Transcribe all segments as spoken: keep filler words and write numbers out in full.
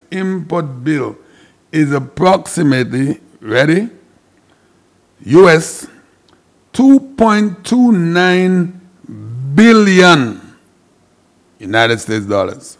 import bill is approximately, ready, U S two point two nine billion United States dollars.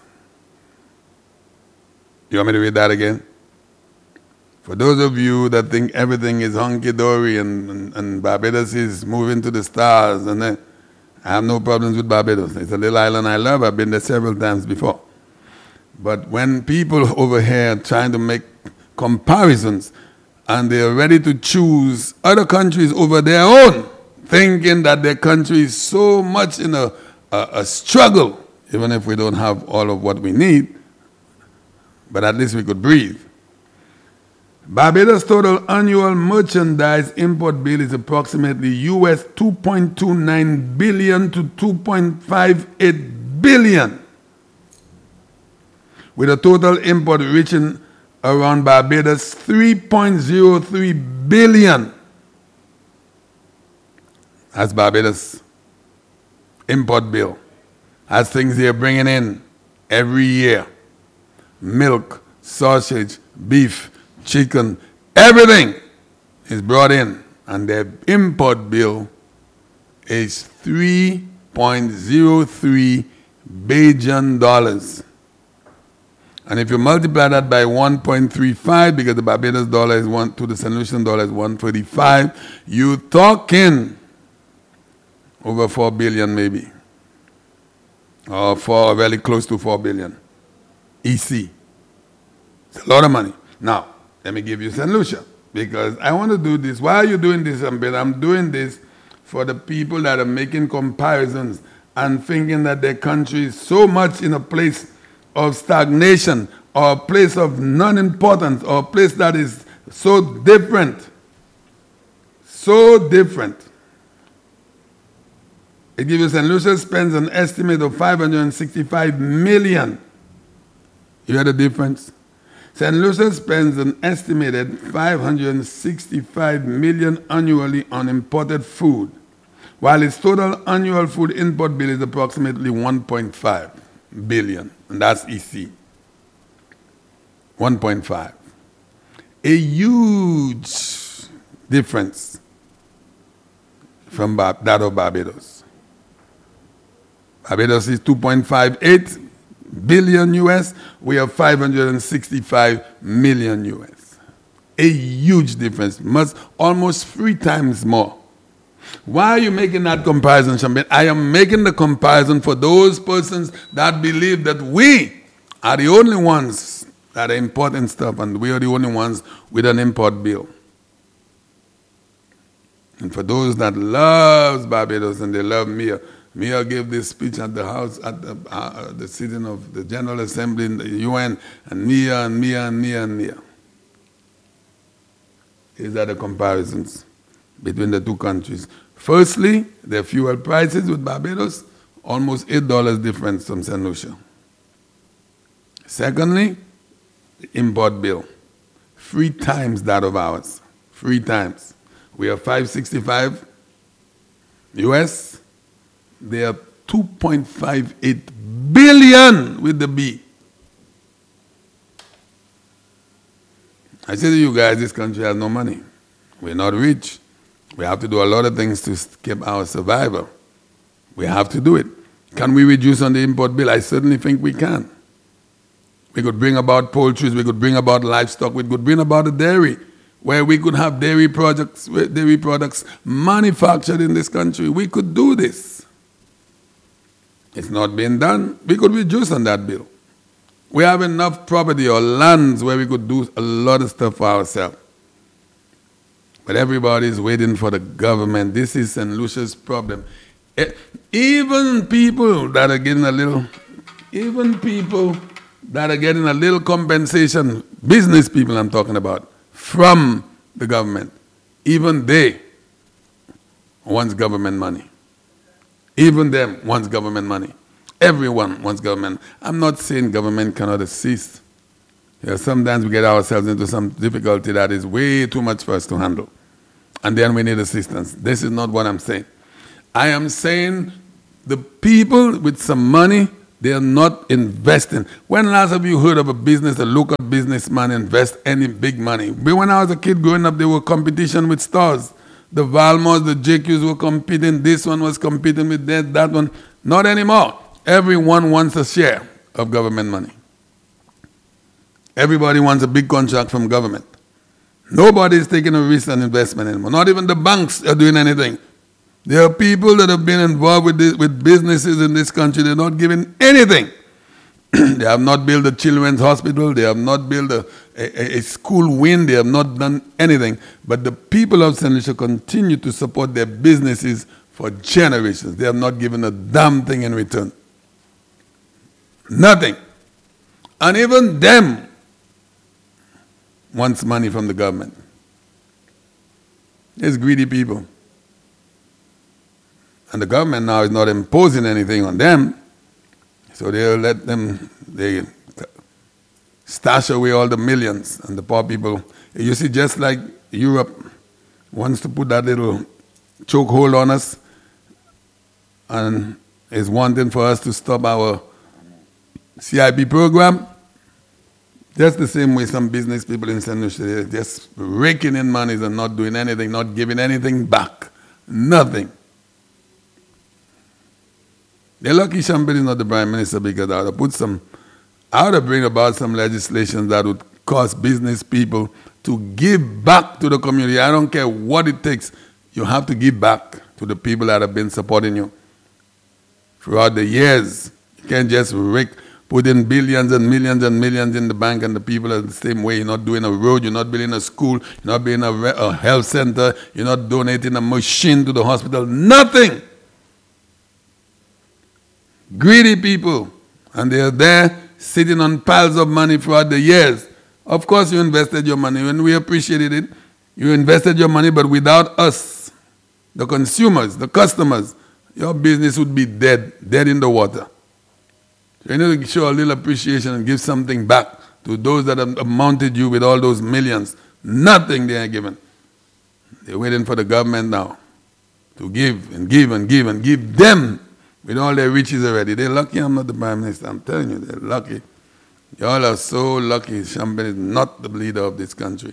You want me to read that again? For those of you that think everything is hunky-dory and, and, and Barbados is moving to the stars, and then, I have no problems with Barbados. It's a little island I love. I've been there several times before. But when people over here are trying to make comparisons and they're ready to choose other countries over their own, thinking that their country is so much in a, a, a struggle, even if we don't have all of what we need, but at least we could breathe. Barbados' total annual merchandise import bill is approximately U S two point two nine billion to two point five eight billion, with a total import reaching around Barbados three point zero three billion. That's Barbados' import bill. That's things they're bringing in every year. Milk, sausage, beef, chicken, everything is brought in, and their import bill is three point zero three billion dollars. And if you multiply that by one point three five, because the Barbados dollar is one to the Saint Lucian dollar is one thirty-five, you're talking over four billion maybe, or four, really close to four billion. E C. It's a lot of money. Now, let me give you Saint Lucia, because I want to do this. Why are you doing this, Ambit? I'm doing this for the people that are making comparisons and thinking that their country is so much in a place of stagnation, or a place of non-importance, or a place that is so different. So different. It gives you Saint Lucia spends an estimate of five hundred sixty-five million. You hear the difference? Saint Lucia spends an estimated five hundred sixty-five million annually on imported food, while its total annual food import bill is approximately one point five billion, and that's E C. one point five. A huge difference from that of Barbados. Barbados is two point five eight billion U S, we have five hundred sixty-five million U S. A huge difference, must almost three times more. Why are you making that comparison, Champagne? I am making the comparison for those persons that believe that we are the only ones that are importing stuff, and we are the only ones with an import bill. And for those that love Barbados and they love Mia, Mia gave this speech at the house, at the, uh, the sitting of the General Assembly in the U N, and Mia and Mia and Mia and Mia. These are the comparisons between the two countries. Firstly, the fuel prices with Barbados, almost eight dollars difference from Saint Lucia. Secondly, the import bill, three times that of ours, three times. We are five hundred sixty-five U S, they are two point five eight billion with the B. I say to you guys, this country has no money. We're not rich. We have to do a lot of things to keep our survival. We have to do it. Can we reduce on the import bill? I certainly think we can. We could bring about poultry, we could bring about livestock, we could bring about a dairy, where we could have dairy products, dairy products manufactured in this country. We could do this. It's not being done. We could reduce on that bill. We have enough property or lands where we could do a lot of stuff for ourselves. But everybody's waiting for the government. This is Saint Lucia's problem. Even people that are getting a little, even people that are getting a little compensation, business people I'm talking about, from the government, even they want government money. Even them wants government money. Everyone wants government. I'm not saying government cannot assist. You know, sometimes we get ourselves into some difficulty that is way too much for us to handle. And then we need assistance. This is not what I'm saying. I am saying the people with some money They are not investing. When last have you heard of a business, a local businessman invest any big money? When I was a kid growing up, there were competition with stores. The Valmos, the J Qs were competing. This one was competing with that, that one. Not anymore. Everyone wants a share of government money. Everybody wants a big contract from government. Nobody is taking a risk on investment anymore. Not even the banks are doing anything. There are people that have been involved with this, with businesses in this country. They're not giving anything. They have not built a children's hospital. They have not built a, a, a school wing. They have not done anything. But the people of Saint Lucia continue to support their businesses for generations. They have not given a damn thing in return. Nothing. And even them wants money from the government. There's greedy people. And the government now is not imposing anything on them, so they'll let them, they stash away all the millions, and the poor people, you see, just like Europe wants to put that little chokehold on us and is wanting for us to stop our C I P program, just the same way some business people in Saint Lucia, they're just raking in monies and not doing anything, not giving anything back. Nothing. They're lucky Champagne is not the Prime Minister, because I would have put some, I would have bring about some legislation that would cause business people to give back to the community. I don't care what it takes. You have to give back to the people that have been supporting you throughout the years. You can't just rake, put in billions and millions and millions in the bank, and the people are the same way. You're not doing a road, you're not building a school, you're not building a, a health center, you're not donating a machine to the hospital, nothing. Greedy people, and they are there sitting on piles of money throughout the years. Of course you invested your money, and we appreciated it. You invested your money, but without us, the consumers, the customers, your business would be dead, dead in the water. So you need to show a little appreciation and give something back to those that have mounted you with all those millions. Nothing they are given. They're waiting for the government now to give and give and give and give them with all their riches already. They're lucky I'm not the Prime Minister. I'm telling you, they're lucky. Y'all are so lucky Champagne is not the leader of this country.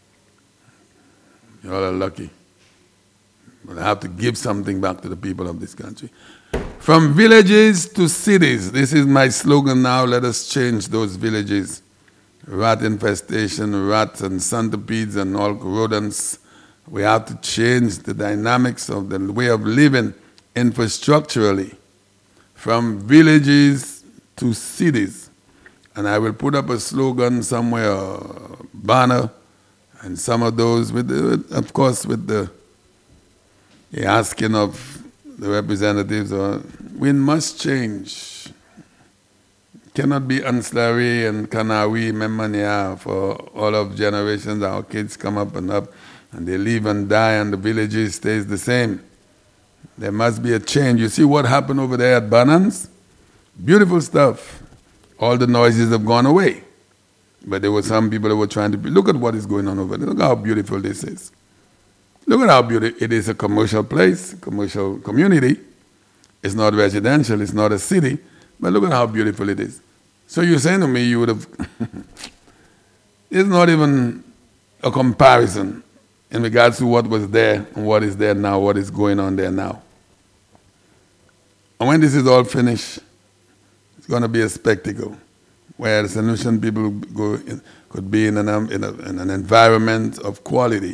Y'all are lucky. But I have to give something back to the people of this country. From villages to cities. This is my slogan now. Let us change those villages. Rat infestation, rats and centipedes and all rodents. We have to change the dynamics of the way of living infrastructurally, from villages to cities. And I will put up a slogan somewhere, a banner, and some of those, with, the, of course, with the, the asking of the representatives, or we must change. Cannot be Anslari and Kanawi, Memania for all of generations. Our kids come up and up, and they live and die, and the villages stays the same. There must be a change. You see what happened over there at Banans? Beautiful stuff. All the noises have gone away. But there were some people that were trying to... Be, look at what is going on over there. Look how beautiful this is. Look at how beautiful it is. A commercial place, commercial community. It's not residential, it's not a city. But look at how beautiful it is. So you're saying to me you would have... It's not even a comparison in regards to what was there and what is there now, what is going on there now. And when this is all finished, it's going to be a spectacle where the Saint Lucian people go in, could be in an, in, a, in an environment of quality.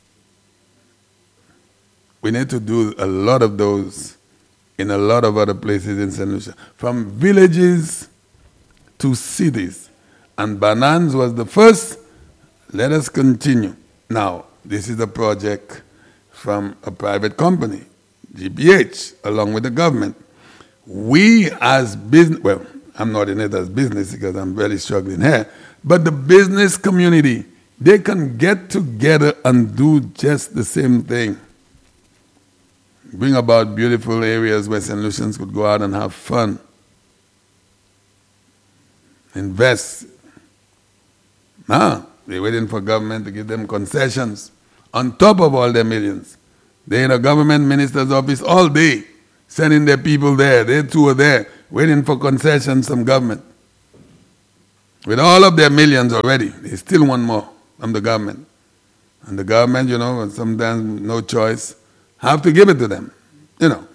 We need to do a lot of those in a lot of other places in Saint Lucia. From villages to cities. And Banans was the first. Let us continue. Now, this is a project from a private company, G P H, along with the government. We as business, well, I'm not in it as business because I'm really struggling here, but the business community, they can get together and do just the same thing. Bring about beautiful areas where Saint Lucians could go out and have fun. Invest. Ah, they're waiting for government to give them concessions on top of all their millions. They're in a government minister's office all day, sending their people there. They too are there, waiting for concessions from government. With all of their millions already, they still want more from the government. And the government, you know, sometimes no choice, have to give it to them. You know.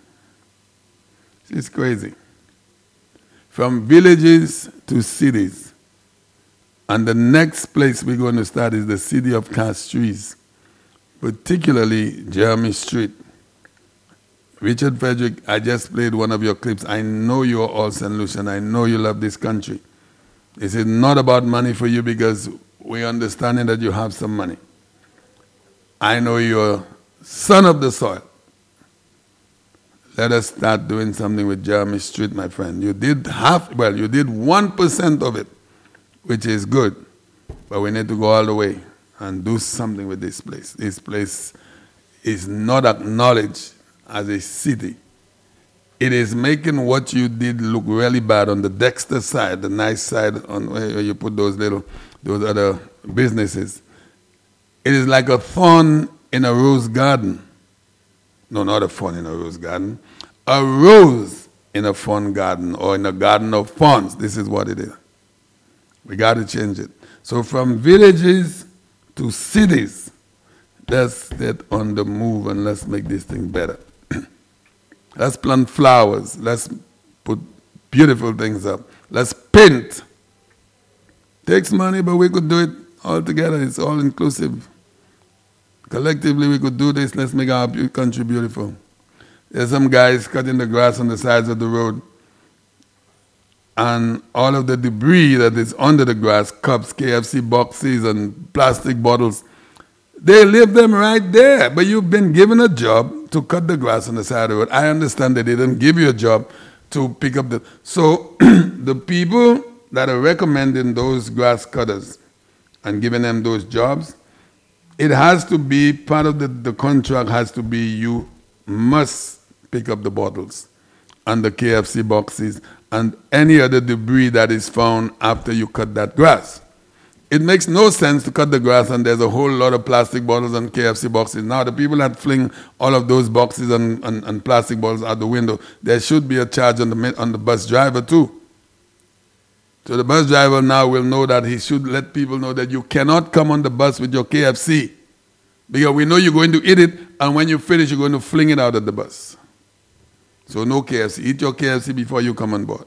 It's crazy. From villages to cities. And the next place we're going to start is the city of Castries, particularly Jeremy Street. Richard Frederick, I just played one of your clips. I know you're all Saint Lucian. I know you love this country. This is not about money for you because we understand that you have some money. I know you're son of the soil. Let us start doing something with Jeremy Street, my friend. You did half, well, you did one percent of it, which is good. But we need to go all the way and do something with this place. This place is not acknowledged as a city. It is making what you did look really bad on the Dexter side, the nice side on where you put those little, those other businesses. It is like a thorn in a rose garden. No, not a thorn in a rose garden. A rose in a fawn garden or in a garden of fawns. This is what it is. We got to change it. So from villages to cities, let's get on the move and let's make this thing better. Let's plant flowers. Let's put beautiful things up. Let's paint. Takes money, but we could do it all together. It's all inclusive. Collectively, we could do this. Let's make our country beautiful. There's some guys cutting the grass on the sides of the road. And all of the debris that is under the grass, cups, K F C boxes, and plastic bottles, they leave them right there. But you've been given a job to cut the grass on the side of the road. I understand that they didn't give you a job to pick up the... So the people that are recommending those grass cutters and giving them those jobs, it has to be, part of the, the contract has to be you must pick up the bottles and the K F C boxes and any other debris that is found after you cut that grass. It makes no sense to cut the grass and there's a whole lot of plastic bottles and K F C boxes. Now the people that fling all of those boxes and, and, and plastic bottles out the window, there should be a charge on the, on the bus driver too. So the bus driver now will know that he should let people know that you cannot come on the bus with your K F C because we know you're going to eat it and when you finish you're going to fling it out of the bus. So no K F C. Eat your K F C before you come on board.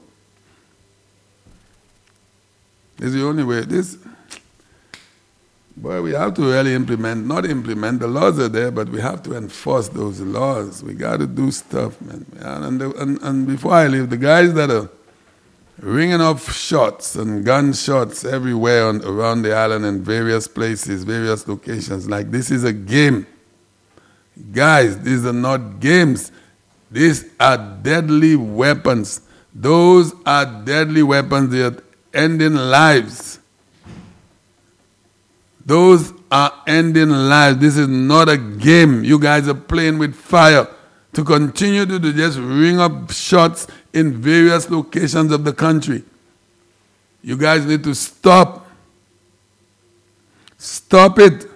This is the only way. This, boy, we have to really implement, not implement, the laws are there, but we have to enforce those laws. We got to do stuff, man. And, the, and, and before I leave, the guys that are ringing off shots and gunshots everywhere on, around the island in various places, various locations, like this is a game. Guys, these are not games. These are deadly weapons. Those are deadly weapons. They are ending lives. Those are ending lives. This is not a game. You guys are playing with fire. To continue to do, just ring up shots in various locations of the country. You guys need to stop. Stop it.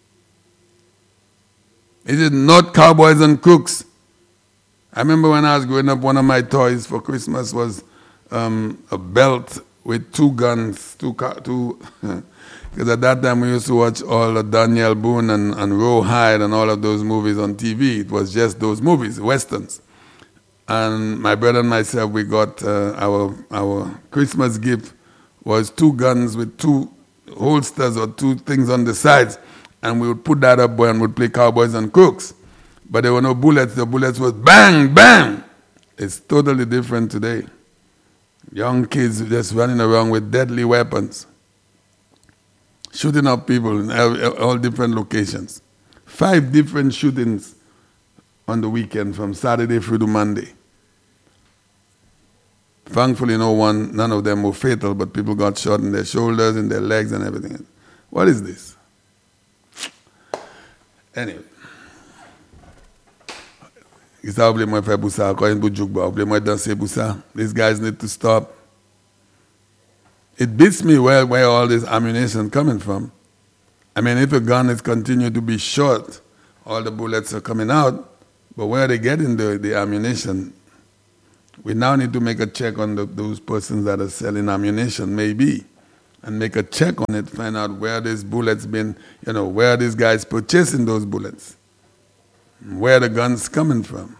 It is not cowboys and crooks. I remember when I was growing up, one of my toys for Christmas was um, a belt with two guns, two, two because at that time we used to watch all of Daniel Boone and, and Rawhide and all of those movies on T V. It was just those movies, westerns. And my brother and myself, we got uh, our, our Christmas gift was two guns with two holsters or two things on the sides. And we would put that up and would play cowboys and crooks. But there were no bullets. The bullets was bang, bang. It's totally different today. Young kids just running around with deadly weapons, shooting up people in all different locations. Five different shootings on the weekend from Saturday through to Monday. Thankfully, no one, none of them were fatal, but people got shot in their shoulders, in their legs, and everything. What is this? Anyway. These guys need to stop. It beats me where, where all this ammunition coming from. I mean, if a gun is continuing to be shot, all the bullets are coming out, but where are they getting the, the ammunition? We now need to make a check on the, those persons that are selling ammunition, maybe, and make a check on it, find out where these bullets been, you know, where these guys purchasing those bullets, where the guns coming from.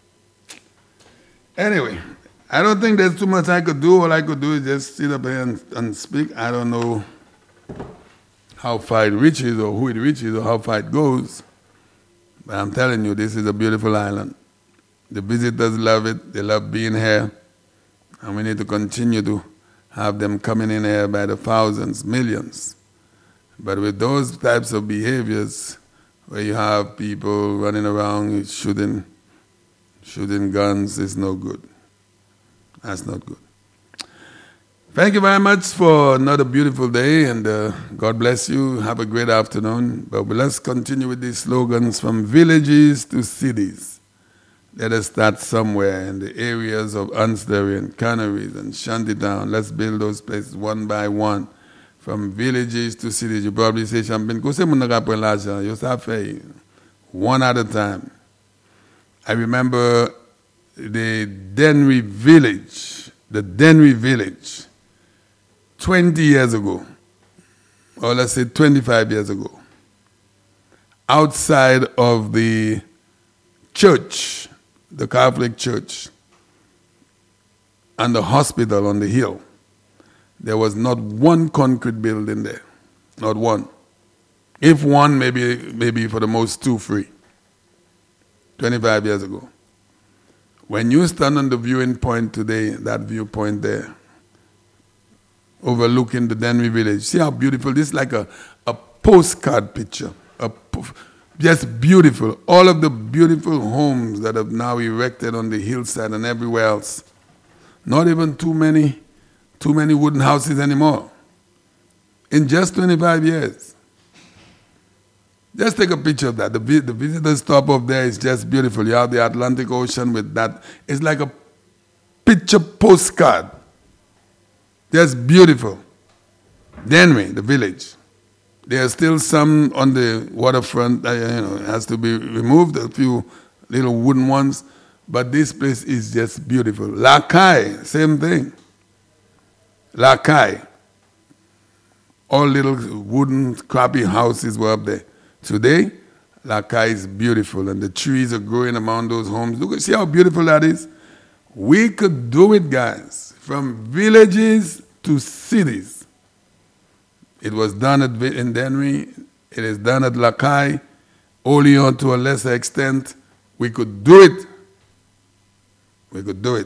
Anyway, I don't think there's too much I could do. All I could do is just sit up here and, and speak. I don't know how far it reaches or who it reaches or how far it goes. But I'm telling you, this is a beautiful island. The visitors love it. They love being here. And we need to continue to have them coming in here by the thousands, millions. But with those types of behaviors, where you have people running around shooting, shooting guns, it's no good. That's not good. Thank you very much for another beautiful day, and uh, God bless you. Have a great afternoon. But let's continue with these slogans, from villages to cities. Let us start somewhere in the areas of Ansbury and Canaries and Shantytown. Let's build those places one by one, from villages to cities. You probably say, Champagne, one at a time. I remember the Dennery village, the Dennery village, twenty years ago, or let's say twenty-five years ago, outside of the church, the Catholic church, and the hospital on the hill, there was not one concrete building there, not one. If one, maybe, maybe for the most two, three, twenty-five years ago. When you stand on the viewing point today, that viewpoint there, overlooking the Dennery village, see how beautiful, this is like a, a postcard picture, a just beautiful. All of the beautiful homes that have now erected on the hillside and everywhere else. Not even too many, too many wooden houses anymore. In just twenty-five years. Just take a picture of that. The, the visitor stop up there is just beautiful. You have the Atlantic Ocean with that. It's like a picture postcard. Just beautiful. Dennery, the village. There are still some on the waterfront that, you know, has to be removed, a few little wooden ones, but this place is just beautiful. Lakai, same thing. Lakai. All little wooden, crappy houses were up there. Today, Lakai is beautiful, and the trees are growing around those homes. Look, see how beautiful that is? We could do it, guys, from villages to cities. It was done at, in Dennery. It is done at Lakai. Olean to a lesser extent. We could do it. We could do it.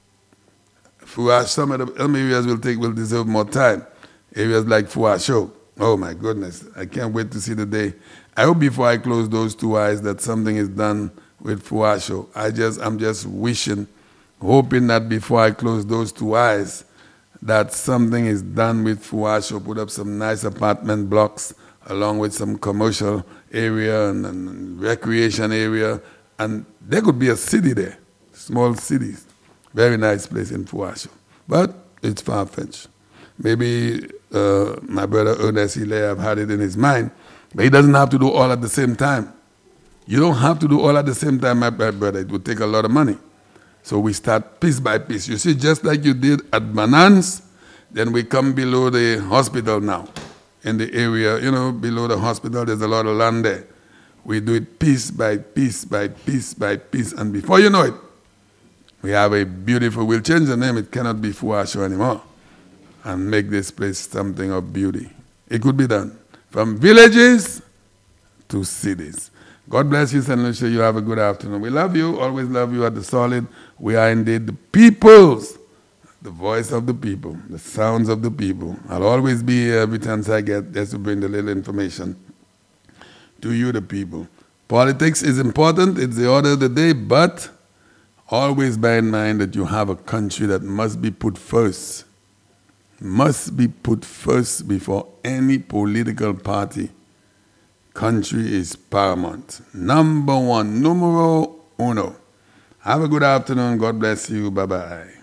Fuash, some of the some areas will take will deserve more time. Areas like Fuasho. Oh my goodness. I can't wait to see the day. I hope before I close those two eyes that something is done with Fuasho. I just I'm just wishing, hoping that before I close those two eyes, that something is done with Fuasho, put up some nice apartment blocks along with some commercial area and, and recreation area, and there could be a city there, small cities. Very nice place in Fuasho. But it's far-fetched. Maybe uh, my brother Ernest Hilaire have had it in his mind, but he doesn't have to do all at the same time. You don't have to do all at the same time, my brother. It would take a lot of money. So we start piece by piece. You see, just like you did at Banans, then we come below the hospital now. In the area, you know, below the hospital, there's a lot of land there. We do it piece by piece by piece by piece. And before you know it, we have a beautiful, we'll change the name, it cannot be Fuasho anymore, and make this place something of beauty. It could be done. From villages to cities. God bless you, Saint Lucia. You have a good afternoon. We love you, always love you at the Solid. We are indeed the peoples, the voice of the people, the sounds of the people. I'll always be here every chance I get just to bring the little information to you, the people. Politics is important, it's the order of the day, but always bear in mind that you have a country that must be put first. Must be put first before any political party. Country is paramount. Number one, numero uno. Have a good afternoon. God bless you. Bye-bye.